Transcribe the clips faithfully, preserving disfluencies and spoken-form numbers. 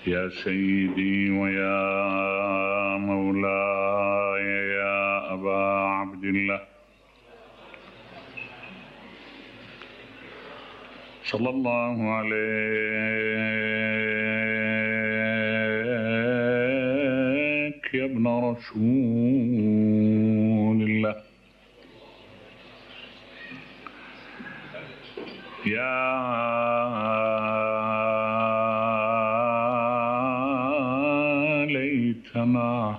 يا سيدي ويا مولاي يا أبا عبد الله صلى الله عليك يا ابن رسول الله يا ليتنا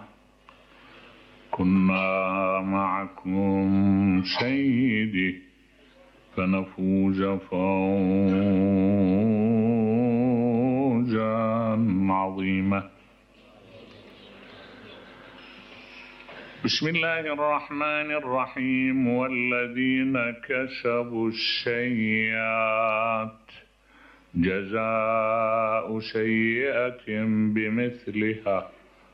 كنا معكم سيدي فنفوز فوزا عظيما. بسم الله الرحمن الرحيم. والذين كسبوا السيئات جزاء سيئة بمثلها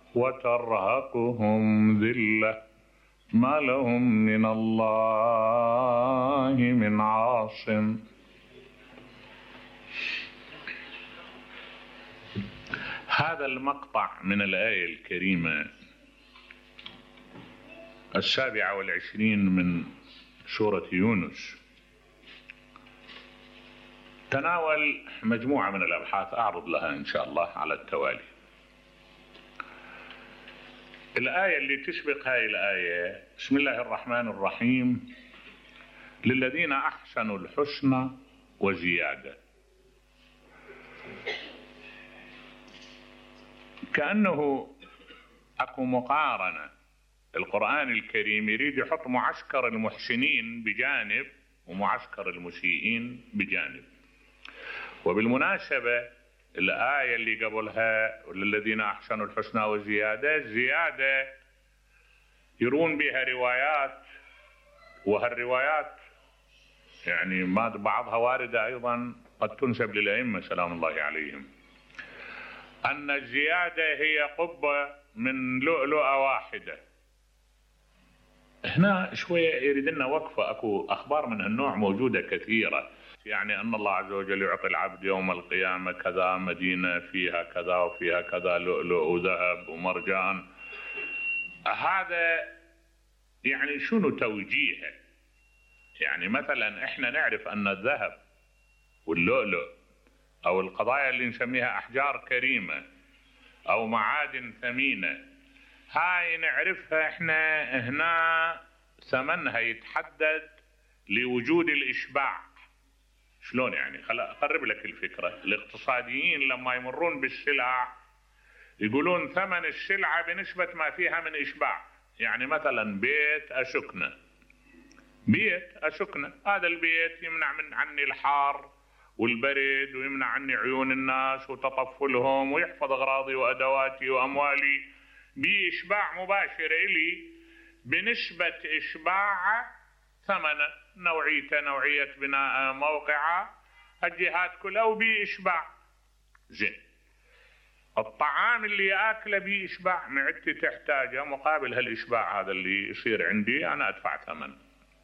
وترهقهم ذلة ما لهم من الله من عاصم. هذا المقطع من الآية الكريمة السابعة والعشرين من سورة يونس تناول مجموعة من الأبحاث أعرض لها إن شاء الله على التوالي. الآية اللي تسبق هاي الآية بسم الله الرحمن الرحيم للذين أحسنوا الحسنى وزيادة، كأنه أكو مقارنة. القرآن الكريم يريد يحط معسكر المحسنين بجانب ومعسكر المسيئين بجانب. وبالمناسبة الآية اللي قبلها وللذين أحسنوا الحسنى وزيادة، زيادة يرون بها روايات، وهالروايات يعني ما بعضها واردة أيضا قد تنسب للأئمة سلام الله عليهم، أن الزيادة هي قبة من لؤلؤة واحدة. هنا شوية يريد لنا وقفة، أكو أخبار من هالنوع موجودة كثيرة، يعني أن الله عز وجل يعطي العبد يوم القيامة كذا مدينة فيها كذا وفيها كذا لؤلؤ وذهب ومرجان. هذا يعني شنو توجيهه؟ يعني مثلا احنا نعرف أن الذهب واللؤلؤ أو القضايا اللي نسميها أحجار كريمة أو معادن ثمينة، هاي نعرفها احنا هنا ثمنها يتحدد لوجود الإشباع. شلون يعني؟ خل أقرب لك الفكرة. الاقتصاديين لما يمرون بالسلع يقولون ثمن السلعة بنسبة ما فيها من إشباع. يعني مثلا بيت أسكنه، بيت أسكنه، هذا البيت يمنع من عني الحار والبرد ويمنع عني عيون الناس وتطفلهم ويحفظ أغراضي وأدواتي وأموالي بإشباع مباشر إلي بنسبة إشباع ثمنه، نوعيته، نوعية بناء موقعه، الجهات كلها وبإشباع. زين، الطعام اللي أكله بإشباع، معدتي تحتاجه، مقابل هالإشباع هذا اللي يصير عندي أنا أدفع ثمن.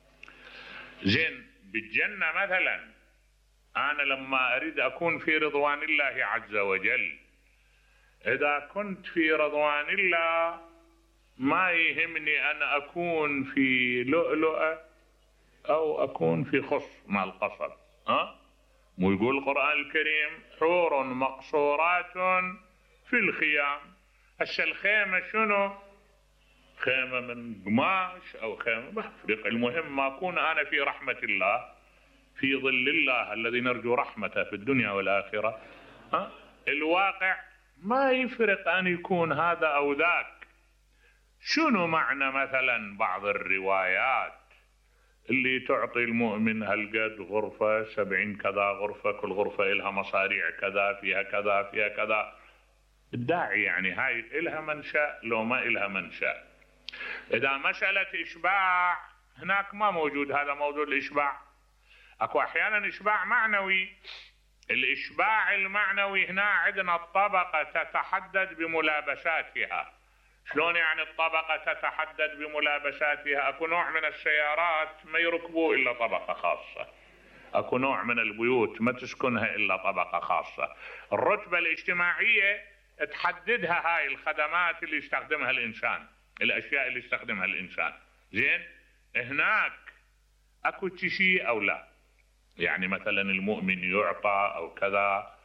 زين، بالجنة مثلا أنا لما أريد أكون في رضوان الله عز وجل، إذا كنت في رضوان الله ما يهمني أن أكون في لؤلؤة أو أكون في خص مع القصب. ها؟ مو يقول القرآن الكريم حور مقصورات في الخيام. هسه الخيمة شنو؟ خيمة من قماش أو خيمة بفرق، المهم ما أكون أنا في رحمة الله، في ظل الله الذي نرجو رحمته في الدنيا والآخرة. ها؟ الواقع ما يفرق أن يكون هذا أو ذاك. شنو معنى مثلا بعض الروايات اللي تعطي المؤمن هالقد غرفة، سبعين كذا غرفة، كل غرفة إلها مصاريع كذا، فيها كذا فيها كذا. الداعي يعني هاي إلها منشأ لو ما إلها منشأ. إذا مسألة إشباع هناك ما موجود هذا موضوع الإشباع. أكو أحيانا إشباع معنوي. الإشباع المعنوي هنا عندنا الطبقة تتحدد بملابساتها. شلون يعني الطبقة تتحدد بملابساتها؟ أكو نوع من السيارات ما يركبوا إلا طبقة خاصة، أكو نوع من البيوت ما تسكنها إلا طبقة خاصة. الرتبة الاجتماعية تحددها هاي الخدمات اللي يستخدمها الإنسان، الأشياء اللي يستخدمها الإنسان. زين، هناك أكو شيء أو لا؟ يعني مثلا المؤمن يعطى أو كذا،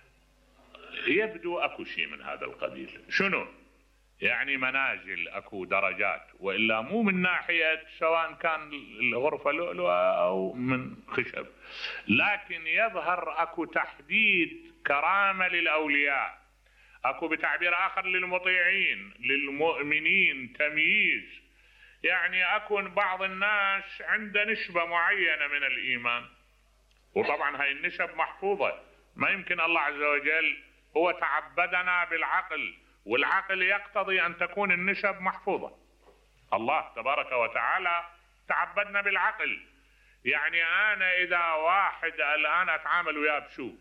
يبدو أكو شيء من هذا القبيل. شنو؟ يعني منازل، أكو درجات، وإلا مو من ناحية سواء كان الغرفة لؤلؤة أو من خشب، لكن يظهر أكو تحديد كرامة للأولياء، أكو بتعبير آخر للمطيعين للمؤمنين تمييز. يعني أكو بعض الناس عنده نسبة معينة من الإيمان، وطبعا هاي النسب محفوظة، ما يمكن الله عز وجل هو تعبدنا بالعقل، والعقل يقتضي أن تكون النسب محفوظة. الله تبارك وتعالى تعبدنا بالعقل. يعني أنا إذا واحد الآن أتعامل وياه بسوق،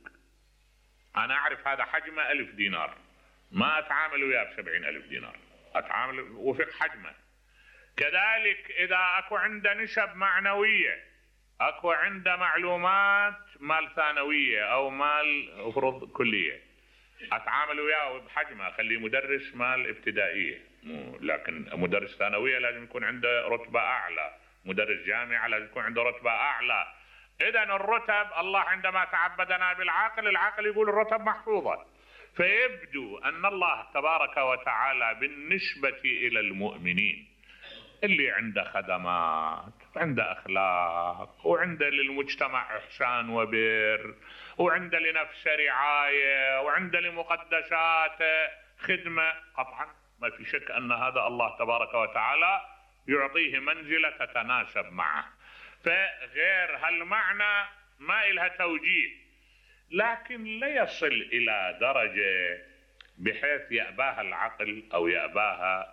أنا أعرف هذا حجمه ألف دينار، ما أتعامل وياه بسبعين ألف دينار، أتعامل وفق حجمه. كذلك إذا أكو عنده نسب معنوية، أكو عنده معلومات مال ثانوية أو مال أفرض كلية، أتعامل وياه بحجمه، أخليه مدرس مال ابتدائية، لكن مدرس ثانوية لازم يكون عنده رتبة أعلى، مدرس جامعة لازم يكون عنده رتبة أعلى. إذن الرتب الله عندما تعبدنا بالعقل، العقل يقول الرتب محفوظة. فيبدو أن الله تبارك وتعالى بالنسبة إلى المؤمنين اللي عنده خدمات، عنده أخلاق، وعنده للمجتمع إحسان وبر، وعنده لنفسه رعاية، وعنده لمقدساته خدمة، قطعا ما في شك أن هذا الله تبارك وتعالى يعطيه منزلة تتناسب معه. فغير هالمعنى ما إلها توجيه، لكن لا يصل إلى درجة بحيث يأباها العقل أو يأباها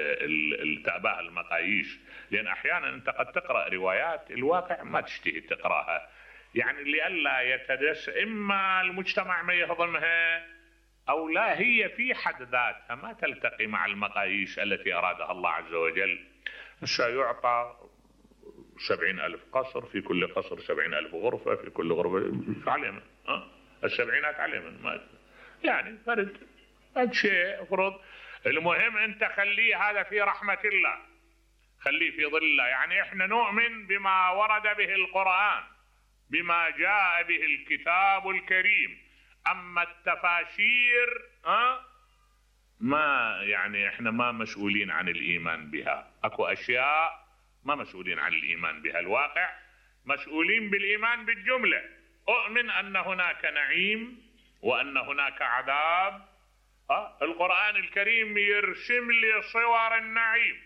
تأباها المقاييس. لأن أحيانا أنت قد تقرأ روايات الواقع ما تشتهي تقرأها، يعني لئلا يتدس إما المجتمع ما يهضمها، أو لا هي في حد ذاتها ما تلتقي مع المقاييس التي أرادها الله عز وجل. سيعطى سبعين ألف قصر، في كل قصر سبعين ألف غرفة، في كل غرفة عليهم أه؟ السبعينات عليهم ما يعني فرد هذا شيء فرض. المهم أنت خليه هذا في رحمة الله، خليه في ظل الله. يعني إحنا نؤمن بما ورد به القرآن، بما جاء به الكتاب الكريم. أما التفاسير أه؟ ما يعني إحنا ما مسؤولين عن الإيمان بها. أكو أشياء ما مسؤولين عن الإيمان بها، الواقع مسؤولين بالإيمان بالجملة. أؤمن أن هناك نعيم وأن هناك عذاب. أه؟ القرآن الكريم يرسم لي صور النعيم،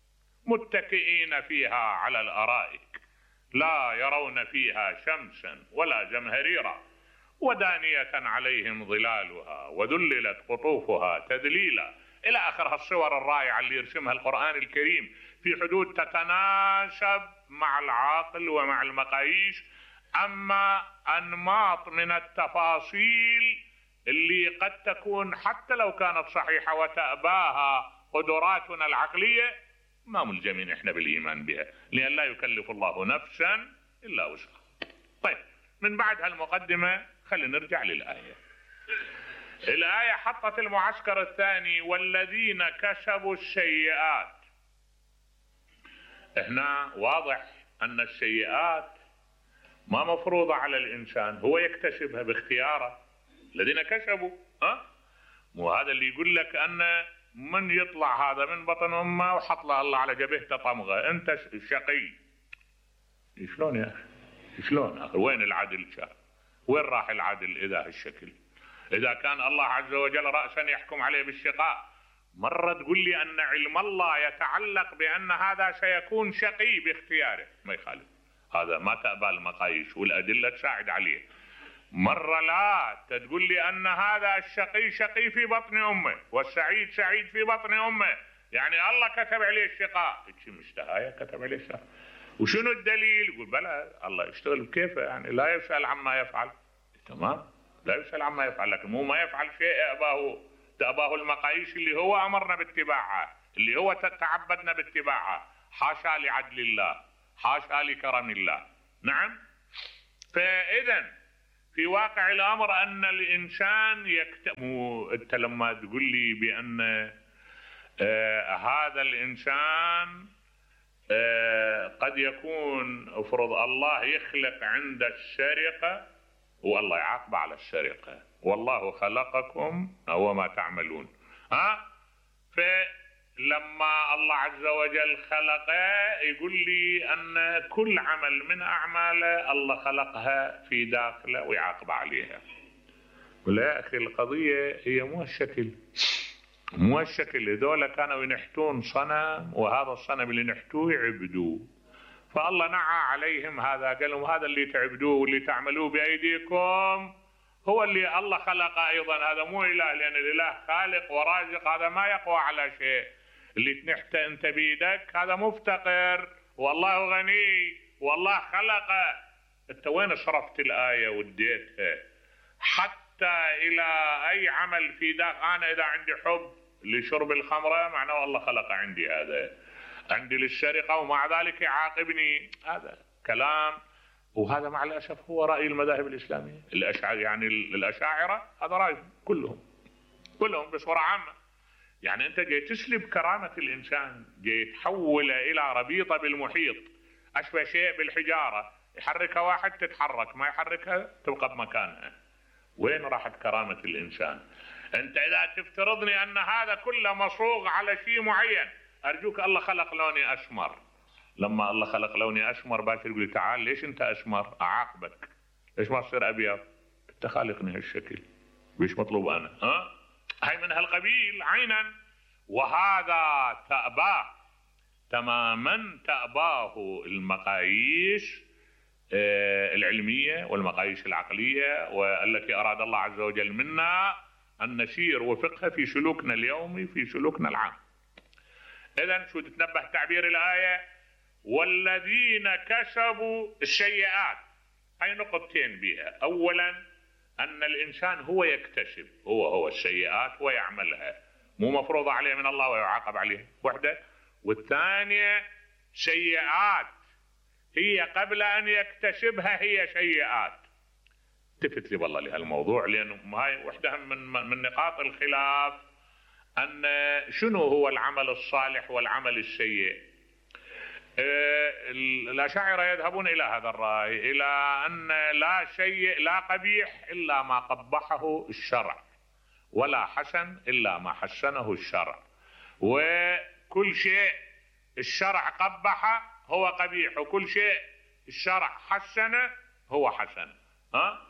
متكئين فيها على الأرائك لا يرون فيها شمسا ولا زمهريرا، ودانية عليهم ظلالها وذللت قطوفها تذليلا، إلى آخر الصور الرائعة اللي يرسمها القرآن الكريم في حدود تتناسب مع العقل ومع المقاييس. أما أنماط من التفاصيل اللي قد تكون حتى لو كانت صحيحة وتأباها قدراتنا العقلية، ما ملزمين إحنا بالإيمان بها، لأن لا يكلف الله نفسا إلا وسعها. طيب، من بعد هالمقدمة خلينا نرجع للآية. الآية حطت المعسكر الثاني والذين كسبوا السيئات. هنا واضح أن السيئات ما مفروضة على الإنسان، هو يكتسبها باختياره. الذين كسبوا ها مو هذا اللي يقول لك أن من يطلع هذا من بطن أمه وحط له الله على جبهته طمغة أنت شقي. شلون يا أخي؟ شلون أخي؟ وين العدل شاف؟ وين راح العدل إذا هالشكل؟ إذا كان الله عز وجل رأسا يحكم عليه بالشقاء، مرة تقول لي أن علم الله يتعلق بأن هذا سيكون شقي باختياره، ما يخالف، هذا ما تأبى المقاييس والأدلة تساعد عليه. مرة لا تقول لي أن هذا الشقي شقي في بطن أمه والسعيد سعيد في بطن أمه، يعني الله كتب عليه الشقاء. إيش مشتهاية كتب عليه الشقاء؟ وشنو الدليل؟ يقول بلى الله يشتغل بكيفه، يعني لا يسأل عما يفعل. تمام، لا يسأل عما يفعل، لكن مو ما يفعل شيء أباه تأباه المقاييس اللي هو أمرنا باتباعها، اللي هو تعبدنا باتباعها. حاشا لعدل الله، حاشا لكرم الله. نعم. فإذا في واقع الأمر أن الإنسان يكتم. أنت لما تقول لي بأن آه هذا الإنسان آه قد يكون افرض الله يخلق عند السرقة والله يعاقب على السرقة، والله خلقكم وما تعملون. ها فلما الله عز وجل خلقه يقول لي أن كل عمل من أعماله الله خلقها في داخله ويعاقب عليها. ولا أخي القضية هي مو الشكل، مو الشكل. هذول كانوا ينحتون صنم وهذا الصنم اللي نحتوه يعبدوه، فالله نعى عليهم هذا، قال لهم هذا اللي تعبدوه واللي تعملوه بأيديكم هو اللي الله خلقه أيضا. هذا مو إله، لأن الإله خالق ورازق، هذا ما يقوى على شيء. اللي تنحته أنت بيدك هذا مفتقر، والله غني والله خلقه. أنت وين صرفت الآية وديتها حتى إلى أي عمل في داخل؟ أنا إذا عندي حب لشرب الخمرة معناه الله خلق عندي هذا، عندي للسرقة ومع ذلك يعاقبني. هذا كلام، وهذا مع الأسف هو رأي المذاهب الإسلامية. الأشاعرة يعني الأشاعرة هذا رأي كلهم كلهم بصورة عامة. يعني أنت جاي تسلب كرامة الإنسان، جاي تحوله إلى ربيطة بالمحيط، أشبه شيء بالحجارة، يحركها واحد تتحرك، ما يحركها تبقى بمكانها. وين راحت كرامة الإنسان؟ أنت إذا تفترضني أن هذا كله مصوغ على شيء معين، أرجوك الله خلق لوني أسمر. لما الله خلق لوني أسمر باكر يقول تعال ليش أنت أسمر؟ أعاقبك. ليش ما تصير أبيض؟ أنت خالقني هالشكل، بيش مطلوب أنا؟ ها؟ هاي من هالقبيل عينا. وهذا تأباه تماما، تأباه المقاييس العلمية والمقاييس العقلية والتي أراد الله عز وجل منا أن نسير وفقها في سلوكنا اليومي، في سلوكنا العام. إذن شو تتنبه تعبير الآية؟ والذين كسبوا السيئات. هاي نقطتين بها. أولا أن الإنسان هو يكتسب، هو هو السيئات ويعملها، مو مفروضة عليه من الله ويعاقب عليها، وحدة. والثانية سيئات هي قبل أن يكتسبها هي سيئات. التفت لي والله لهالموضوع، لأنه هاي وحدة من من نقاط الخلاف، أن شنو هو العمل الصالح والعمل السيء. الأشاعرة يذهبون إلى هذا الرأي، إلى أن لا شيء لا قبيح إلا ما قبحه الشرع، ولا حسن إلا ما حسنه الشرع، وكل شيء الشرع قبحه هو قبيح، وكل شيء الشرع حسنه هو حسن. ها؟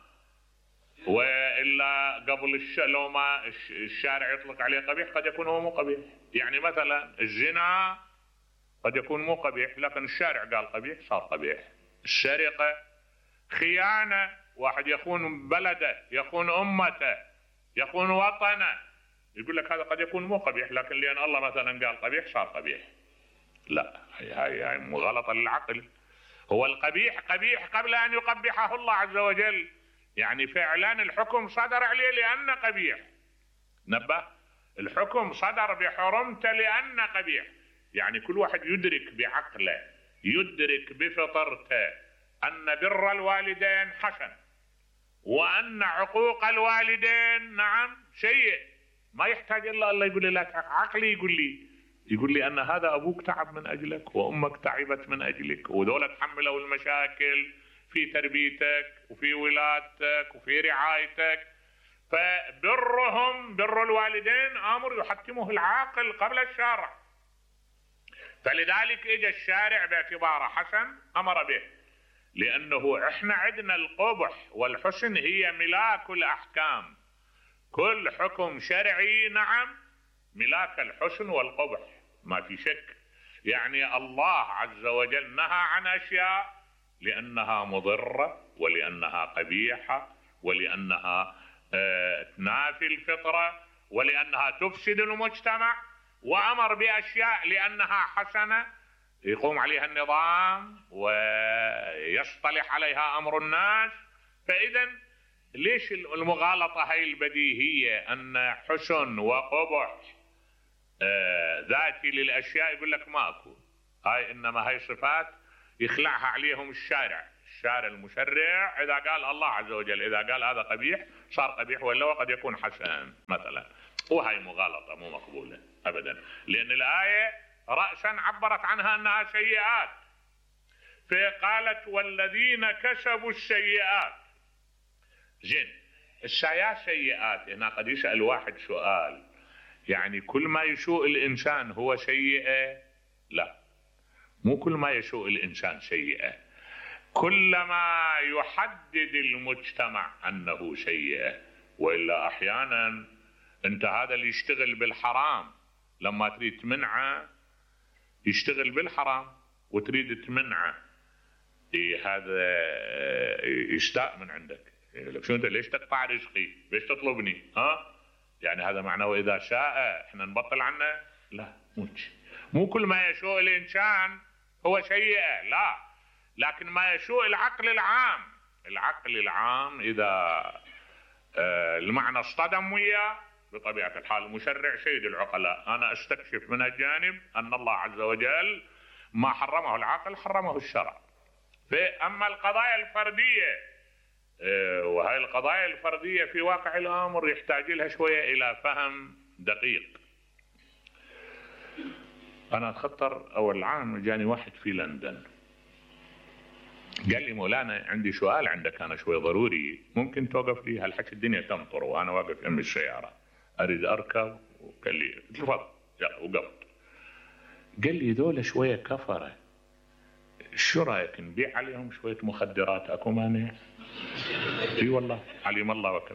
وإلا قبل الش... لو ما الشارع يطلق عليه قبيح قد يكون هو مو قبيح. يعني مثلا الزنا قد يكون مو قبيح لكن الشارع قال قبيح صار قبيح. السرقة، خيانة، واحد يخون بلده، يخون أمته، يخون وطنه، يقول لك هذا قد يكون مو قبيح لكن لأن الله مثلا قال قبيح صار قبيح. لا، هاي هاي هاي مغالطة للعقل. هو القبيح قبيح قبل أن يقبحه الله عز وجل. يعني فعلا الحكم صدر عليه لأنه قبيح. نبه، الحكم صدر بحرمته لأنه قبيح. يعني كل واحد يدرك بعقله، يدرك بفطرته أن بر الوالدين حسن، وأن عقوق الوالدين نعم سيء. ما يحتاج إلا الله يقول لي لك، عقلي يقول لي يقول لي أن هذا أبوك تعب من أجلك وأمك تعبت من أجلك، وذولا تحملوا المشاكل في تربيتك وفي ولادتك وفي رعايتك. فبرهم، بر الوالدين أمر يحكمه العاقل قبل الشارع. فلذلك اجى الشارع باعتباره حسن أمر به، لأنه احنا عندنا القبح والحسن هي ملاك الأحكام. كل حكم شرعي نعم ملاك الحسن والقبح، ما في شك. يعني الله عز وجل نهى عن أشياء لأنها مضرة ولأنها قبيحة ولأنها آه تنافي الفطرة ولأنها تفسد المجتمع، وأمر بأشياء لأنها حسنة يقوم عليها النظام ويصطلح عليها أمر الناس. فإذا ليش المغالطة هاي البديهية أن حسن وقبح آه ذاتي للأشياء؟ يقول لك ماكو، هاي إنما هاي صفات يخلعها عليهم الشارع. الشارع المشرع إذا قال الله عز وجل إذا قال هذا قبيح صار قبيح، ولا وقد يكون حسن مثلا، وهي مغالطة مو مقبولة أبدا، لأن الآية رأسا عبرت عنها أنها سيئات، فقالت والذين كسبوا السيئات. زين، السيئات سيئات هنا قد يسأل واحد سؤال، يعني كل ما يسوء الإنسان هو سيئة؟ لا، مو كل ما يسوء الإنسان سيئة، كلما يحدد المجتمع أنه سيئة، وإلا أحيانا أنت هذا اللي يشتغل بالحرام لما تريد تمنعه يشتغل بالحرام وتريد تمنعه، إيه هذا يشتاق من عندك، لك شو أنت ليش تقطع رزقي؟ ليش تطلبني؟ ها؟ يعني هذا معناه وإذا شاء إحنا نبطل عنه؟ لا، مو مو كل ما يشوء الإنسان هو سيئة، لا، لكن ما يشوء العقل العام، العقل العام إذا آه المعنى اصطدم وياه بطبيعة الحال المشرع سيد العقلاء، أنا أستكشف من الجانب أن الله عز وجل ما حرمه العقل حرمه الشرع. أما القضايا الفردية آه وهي القضايا الفردية في واقع الأمر يحتاج لها شوية إلى فهم دقيق. أنا أتخطر أول عام جاني واحد في لندن قال لي مولانا عندي سؤال عندك أنا شوي ضروري، ممكن توقف لي؟ هالحكي الدنيا تمطر وأنا واقف أم السيارة أريد أركب. وقال لي تفضل، يلا وقفت. قال لي ذولا شوية كفرة، شو رأيك نبيع عليهم شوية مخدرات؟ أكو مانع؟ اي والله عليم الله وكفى.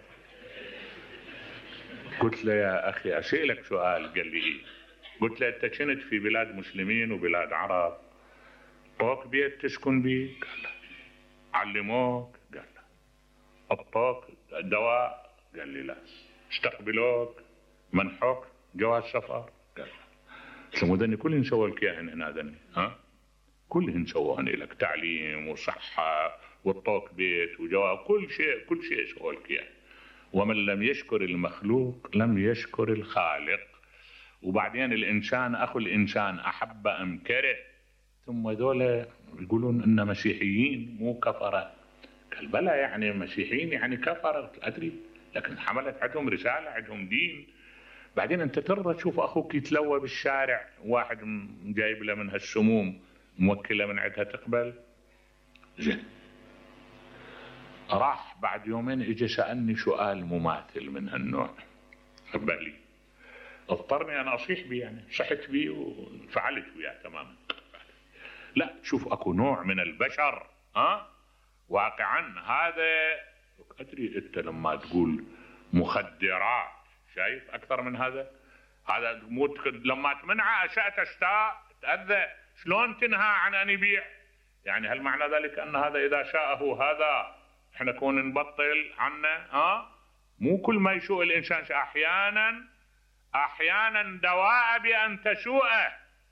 قلت له يا أخي أسألك سؤال. قال لي إيه؟ قلت له أنت كنت في بلاد مسلمين وبلاد عرب، طوق بيت تسكن بيه؟ قال له. علموك؟ قال له. أعطوك دواء؟ قال لي لا. استقبلوك؟ منحوك جواز سفر؟ قال له. سمودني كلهن سووا لك اياهن هنا ذني، ها؟ كلهن سووهن لك، تعليم وصحة وطوق بيت وجواز، كل شيء كل شيء سووا لك اياه. ومن لم يشكر المخلوق لم يشكر الخالق. وبعدين الإنسان أخو الإنسان أحب أم كره. ثم ذولا يقولون إن مسيحيين مو كفرة. قال بلى، يعني مسيحيين يعني كفرة أدري، لكن حملت عندهم رسالة، عندهم دين. بعدين أنت ترضى تشوف أخوك يتلوى بالشارع، واحد جايب له من هالسموم موكلة من عندها تقبل؟ زين. راح بعد يومين اجى سألني سؤال مماثل من هالنوع بالي، اضطرني انا اصيح بيه، يعني صحت بيه وفعلت وياه تماما. لا، شوف اكو نوع من البشر ها واقعا هذا ادري. انت لما تقول مخدرات شايف اكثر من هذا؟ هذا موت لما تمنعه اشاء تشتاء تاذى، شلون تنهى عن ان يبيع؟ يعني هل معنى ذلك ان هذا اذا شاءه هذا احنا كون نبطل عنه؟ ها مو كل ما يسوء الانسان، احيانا احيانا دواء بان تسوءه،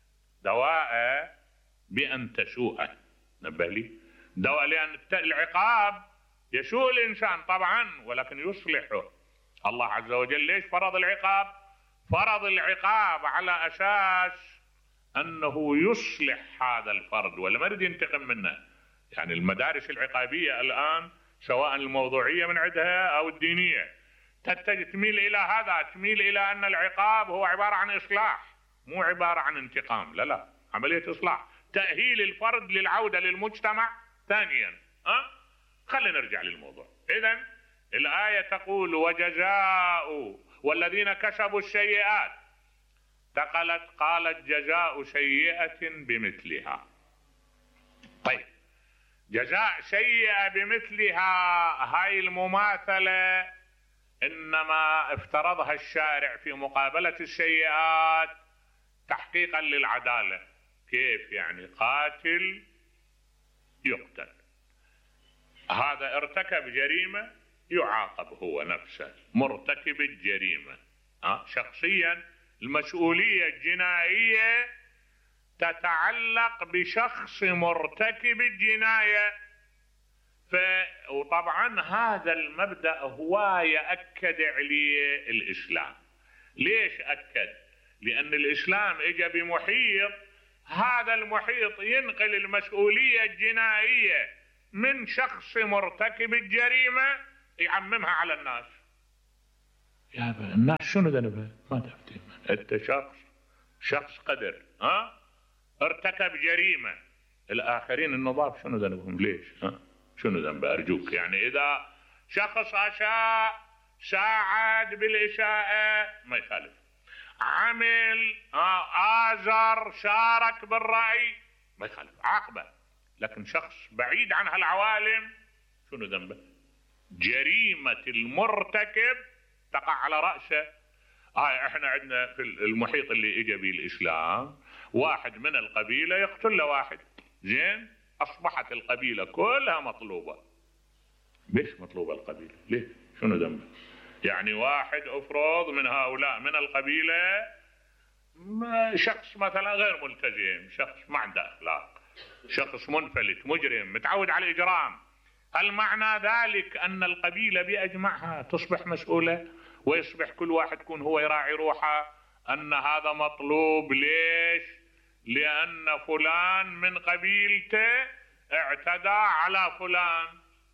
دواء بان تسوءه. نبه لي، دواء لان العقاب يسوء الانسان طبعا ولكن يصلحه. الله عز وجل ليش فرض العقاب؟ فرض العقاب على اساس انه يصلح هذا الفرد ولا ما يريد ينتقم منه. يعني المدارس العقابيه الان سواء الموضوعيه من عندها او الدينيه تميل الى هذا، تميل الى ان العقاب هو عباره عن اصلاح، مو عباره عن انتقام. لا لا، عمليه اصلاح، تاهيل الفرد للعوده للمجتمع ثانيا. ها خلينا نرجع للموضوع. اذا الايه تقول وجزاء والذين كسبوا السيئات، انتقلت قالت جزاء سيئه بمثلها. طيب جزاء سيئه بمثلها هاي المماثله انما افترضها الشارع في مقابله السيئات تحقيقا للعداله. كيف يعني؟ قاتل يقتل، هذا ارتكب جريمه يعاقب هو نفسه مرتكب الجريمه. أه؟ شخصيا المسؤوليه الجنائيه تتعلق بشخص مرتكب الجنايه. ف... وطبعا هذا المبدأ هو يأكد عليه الإسلام. ليش أكد؟ لأن الإسلام إجا بمحيط، هذا المحيط ينقل المسؤولية الجنائية من شخص مرتكب الجريمة يعممها على الناس. يا الناس شنو ذنبها؟ ما تفتي. انت شخص شخص قدر ها ارتكب جريمة، الآخرين النظاف شنو ذنبهم؟ ليش؟ ها شنو ذنبه؟ أرجوك. يعني إذا شخص أشاء ساعد بالإشاءة ما يخالف، عمل آزر شارك بالرأي ما يخالف، عاقبة. لكن شخص بعيد عن هالعوالم شنو ذنبه؟ جريمة المرتكب تقع على رأسه. هاي احنا عندنا في المحيط اللي اجى به الإسلام واحد من القبيلة يقتل له واحد، زين أصبحت القبيلة كلها مطلوبة. ليش مطلوبة القبيلة؟ ليش؟ شنو ذنبه؟ يعني واحد افرض من هؤلاء من القبيلة شخص مثلا غير ملتزم، شخص ما عنده اخلاق، شخص منفلت مجرم متعود على الاجرام، هل معنى ذلك ان القبيلة باجمعها تصبح مسؤولة ويصبح كل واحد يكون هو يراعي روحه ان هذا مطلوب؟ ليش؟ لان فلان من قبيلته اعتدى على فلان.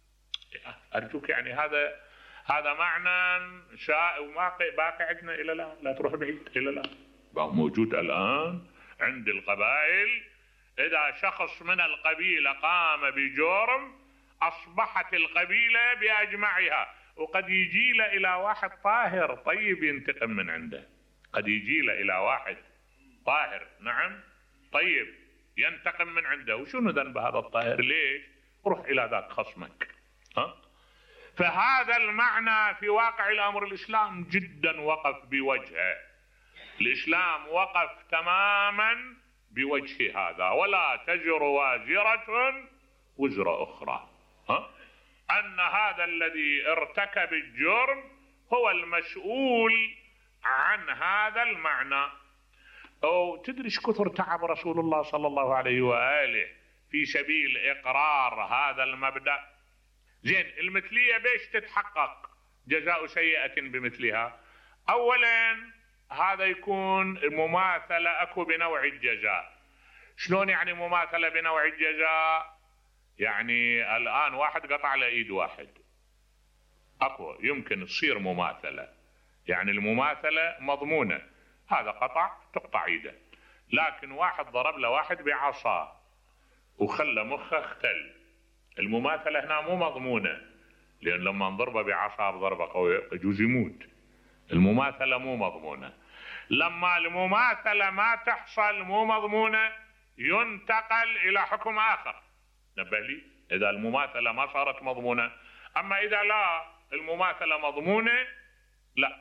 ارجوك يعني هذا هذا معنى شائع وواقع باقي عندنا الى الان، لا تروح بعيد الى الان، موجود الان عند القبائل. اذا شخص من القبيله قام بجرم اصبحت القبيله باجمعها، وقد يجي له الى واحد طاهر طيب ينتقم من عنده، قد يجي له الى واحد طاهر نعم طيب ينتقم من عنده. وشنو ذنب هذا الطاهر؟ ليش؟ روح الى ذاك خصمك. ها؟ فهذا المعنى في واقع الأمر الإسلام جدا وقف بوجهه، الإسلام وقف تماما بوجه هذا، ولا تزر وازرة وزر أخرى. ها؟ أن هذا الذي ارتكب الجرم هو المسؤول عن هذا المعنى. أو تدري ايش كثر تعب رسول الله صلى الله عليه وآله في سبيل إقرار هذا المبدأ. زين المثلية بيش تتحقق؟ جزاء سيئة بمثلها. اولا هذا يكون مماثلة اكو بنوع الجزاء. شلون يعني مماثلة بنوع الجزاء؟ يعني الان واحد قطع له ايد واحد، اكو يمكن تصير مماثلة، يعني المماثلة مضمونة، هذا قطع تقطع ايده. لكن واحد ضرب له واحد بعصا وخلى مخه اختل، المماثلة هنا مو مضمونة، لأن لما نضربه بعصا بضربة قوية يجوز يموت. المماثلة مو مضمونة. لما المماثلة ما تحصل مو مضمونة ينتقل إلى حكم آخر. نبه لي، إذا المماثلة ما صارت مضمونة. أما إذا لا المماثلة مضمونة لا،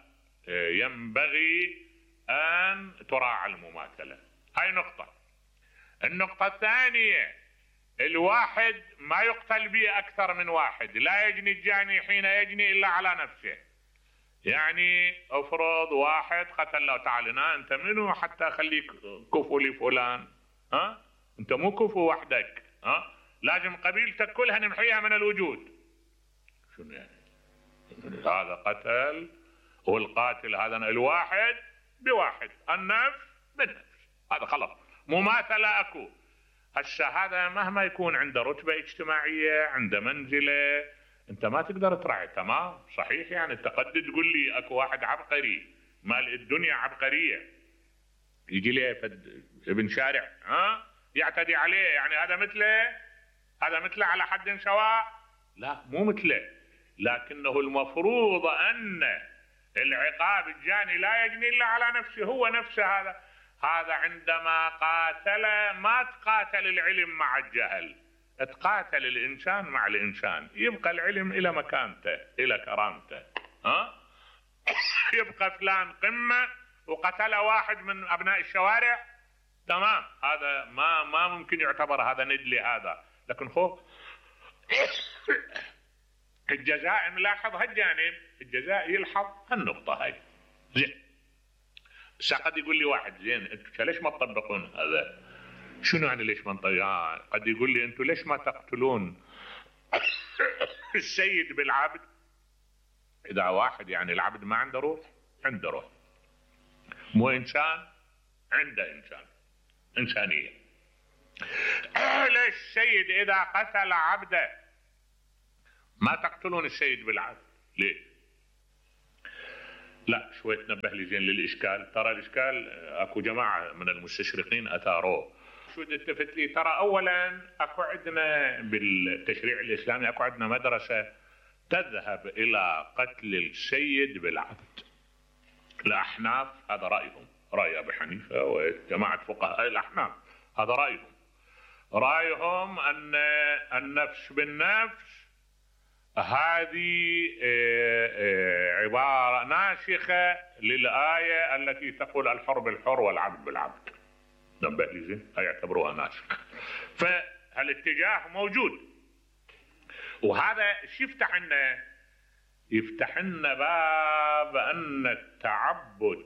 ينبغي أن تراعى المماثلة. هاي نقطة. النقطة الثانية، الواحد ما يقتل به أكثر من واحد، لا يجني الجاني حين يجني إلا على نفسه. يعني افرض واحد قتل له، تعال أنت منو حتى أخليك كفو لفلان؟ ها؟ أنت مو كفو وحدك، ها؟ لازم قبيلتك كلها نمحيها من الوجود. شنو يعني؟ هذا قتل والقاتل هذا الواحد بواحد، النفس بالنفس، هذا خلص مماثلة أكو. هسه هذا مهما يكون عنده رتبة اجتماعية، عنده منزلة، انت ما تقدر تراعي. تمام صحيح، يعني انت قد تقول لي اكو واحد عبقري مال الدنيا عبقرية يجي لي ابن شارع ها يعتدي عليه، يعني هذا مثله، هذا مثله على حد سواء؟ لا مو مثله، لكنه المفروض ان العقاب الجاني لا يجني الا على نفسه، هو نفسه. هذا هذا عندما قاتل ما تقاتل العلم مع الجهل، تقاتل الإنسان مع الإنسان، يبقى العلم إلى مكانته إلى كرامته. ها؟ يبقى فلان قمة وقتل واحد من أبناء الشوارع، تمام، هذا ما ما ممكن يعتبر هذا ندلي هذا. لكن خو الجزاء ملاحظ هالجانب، الجزاء يلحظ هالنقطة هاي. زين قد يقول لي واحد زين انتوا ليش ما تطبقون هذا؟ شنو يعني ليش ما نطبقون؟ قد يقول لي انتوا ليش ما تقتلون السيد بالعبد؟ اذا واحد يعني العبد ما عنده روح، عنده روح، مو انسان، عنده انسان، انسانيه. ليش السيد اذا قتل عبده ما تقتلون السيد بالعدل. ليه؟ لا شوي تنبه لي زين للإشكال. ترى الإشكال أكو جماعة من المستشرقين أثاروه. شو التفت لي؟ ترى أولا أكو عندنا بالتشريع الإسلامي أكو عندنا مدرسة تذهب إلى قتل السيد بالعبد. الأحناف هذا رأيهم، رأي أبي حنيفة وجماعة فقهاء الأحناف هذا رأيهم. رأيهم أن النفس بالنفس هذه عبارة ناسخة للآية التي تقول الحر بالحر والعبد بالعبد. نبه لي زين، يعتبروها ناسخة. فهالاتجاه موجود، وهذا شو يفتح لنا؟ يفتح لنا باب أن التعبد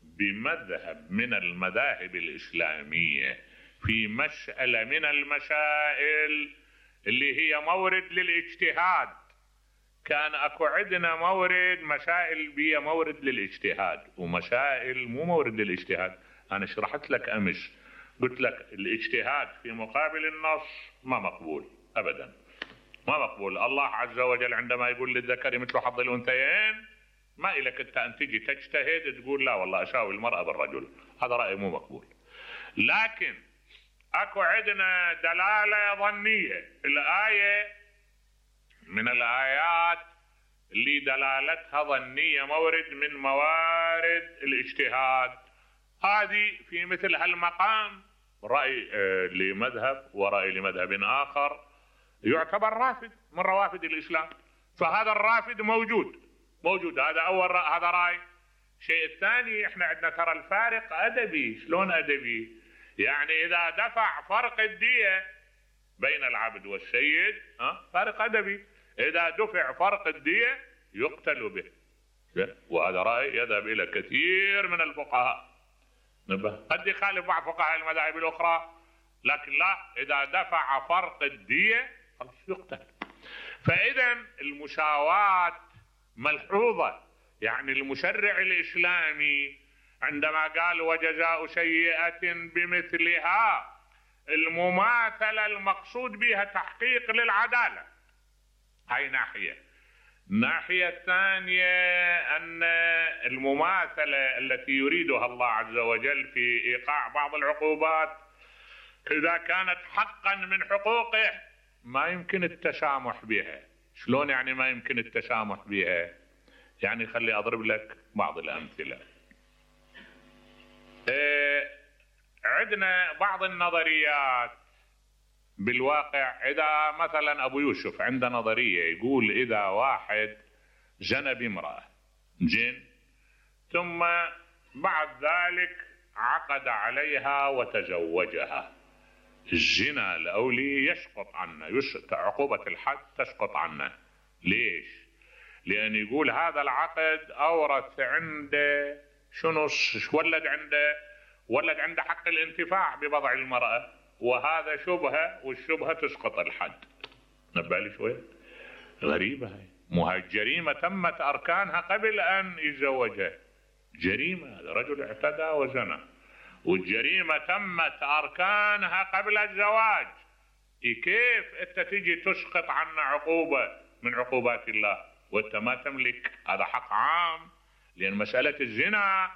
بمذهب من المذاهب الإسلامية في مسألة من المسائل اللي هي مورد للاجتهاد. كان اكو عندنا مورد مسائل بيها مورد للاجتهاد ومسائل مو مورد للاجتهاد. انا شرحت لك امس، قلت لك الاجتهاد في مقابل النص ما مقبول ابدا، ما مقبول. الله عز وجل عندما يقول للذكر مثل حظ الانثيين، ما إلك انت ان تجي تجتهد تقول لا والله اساوي المرأة بالرجل، هذا رأي مو مقبول. لكن اكو عندنا دلالة ظنية، الآية من الآيات اللي دلالتها ظنية مورد من موارد الاجتهاد، هذه في مثل هالمقام رأي لمذهب ورأي لمذهب آخر يعتبر رافد من روافد الإسلام. فهذا الرافد موجود موجود هذا أول رأي، هذا رأي. الشيء الثاني احنا عندنا ترى الفارق أدبي. شلون أدبي؟ يعني إذا دفع فرق الدية بين العبد والسيد ها فارق أدبي، إذا دفع فرق الدية يقتل به. وهذا رأي يذهب إلى كثير من الفقهاء، قد يخالف بعض فقهاء المذاهب الأخرى، لكن لا، إذا دفع فرق الدية خلاص يقتل. فإذا المساواة ملحوظة. يعني المشرع الإسلامي عندما قال وجزاء سيئة بمثلها، المماثلة المقصود بها تحقيق للعدالة، هاي ناحية. الناحية الثانية أن المماثلة التي يريدها الله عز وجل في إيقاع بعض العقوبات إذا كانت حقا من حقوقه ما يمكن التسامح بها. شلون يعني ما يمكن التسامح بها؟ يعني خلي أضرب لك بعض الأمثلة. إيه عندنا بعض النظريات بالواقع. إذا مثلا أبو يوسف عنده نظرية يقول إذا واحد زنى بامرأة جن ثم بعد ذلك عقد عليها وتزوجها، الزنا الأولي يسقط عنه، عقوبة الحد تسقط عنه. ليش؟ لأن يقول هذا العقد أورث عنده شنو، ولد عنده ولد عنده حق الانتفاع ببضع المرأة، وهذا شبهة والشبهة تسقط الحد. نبالي شوي غريبة هاي، مو هاي الجريمة تمت أركانها قبل أن يتزوجها، جريمة هذا رجل اعتدى وزنى، والجريمة تمت أركانها قبل الزواج. كيف أنت تجي تسقط عنا عقوبة من عقوبات الله وأنت ما تملك؟ هذا حق عام. لأن مسألة الزنا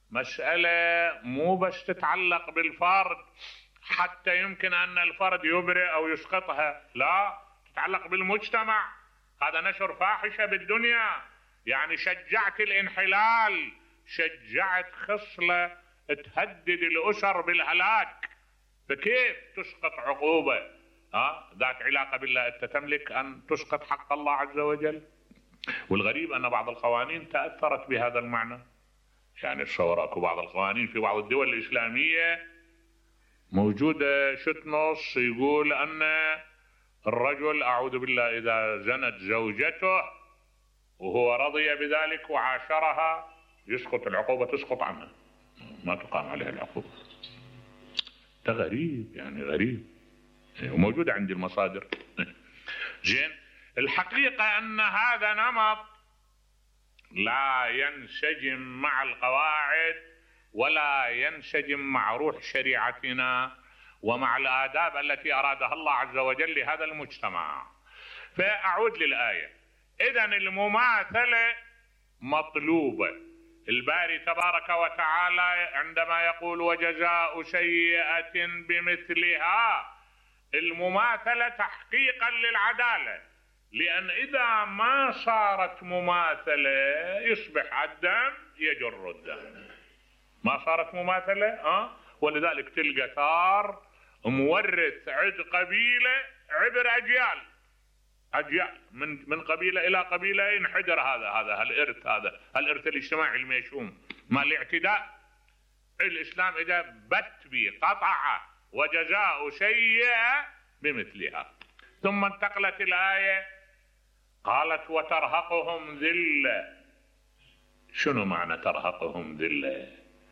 مسألة مو بس تتعلق بالفرد حتى يمكن أن الفرد يبرئ أو يسقطها، لا، تتعلق بالمجتمع. هذا نشر فاحشة بالدنيا، يعني شجعت الانحلال، شجعت خصلة تهدد الأسر بالهلاك. فكيف تسقط عقوبة ها ذات علاقة بالله أنت تملك أن تسقط حق الله عز وجل؟ والغريب أن بعض القوانين تأثرت بهذا المعنى. يعني تصور اكو بعض القوانين في بعض الدول الإسلامية موجودة شت نص يقول أن الرجل أعوذ بالله إذا زنت زوجته وهو رضي بذلك وعاشرها يسقط العقوبة، تسقط عنها، ما تقام عليها العقوبة. ده غريب، يعني غريب، وموجودة عندي المصادر. زين، الحقيقة أن هذا نمط لا ينسجم مع القواعد ولا ينسجم مع روح شريعتنا ومع الآداب التي أرادها الله عز وجل لهذا المجتمع. فأعود للآية. إذن المماثلة مطلوبة. الباري تبارك وتعالى عندما يقول وجزاء سيئة بمثلها، المماثلة تحقيقا للعدالة، لأن إذا ما صارت مماثلة يصبح الدم يجر الدم. ما صارت مماثلة أه؟ ولذلك تلقى ثار مورث عد قبيلة عبر أجيال أجيال من من قبيلة إلى قبيلة ينحدر هذا هذا هالإرث هذا هالإرث الاجتماعي الميشوم مع الاعتداء. الإسلام إذا بت بي قطع وجزاء سيئة بمثلها. ثم انتقلت الآية قالت وترهقهم ذلة. شنو معنى ترهقهم ذلة؟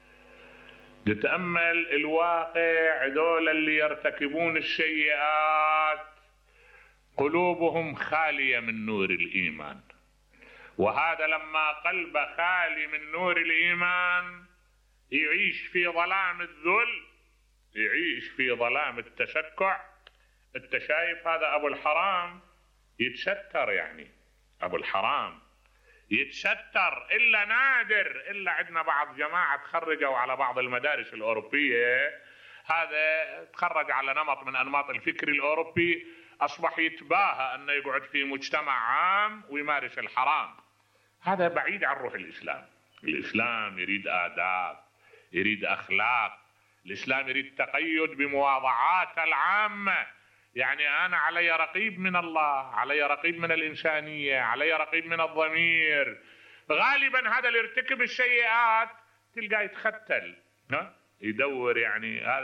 تتأمل الواقع، ذول اللي يرتكبون السيئات قلوبهم خالية من نور الإيمان، وهذا لما قلبه خالي من نور الإيمان يعيش في ظلام الذل، يعيش في ظلام التشكع. انت شايف هذا أبو الحرام يتستر، يعني أبو الحرام يتستر إلا نادر، إلا عندنا بعض جماعة تخرجوا على بعض المدارس الأوروبية، هذا تخرج على نمط من أنماط الفكر الأوروبي، أصبح يتباهى أنه يقعد في مجتمع عام ويمارس الحرام. هذا بعيد عن روح الإسلام. الإسلام يريد آداب، يريد أخلاق، الإسلام يريد تقيد بمواضعات العامة. يعني أنا علي رقيب من الله، علي رقيب من الإنسانية، علي رقيب من الضمير. غالبا هذا اللي يرتكب السيئات تلقاه يتختل، يدور، يعني هذا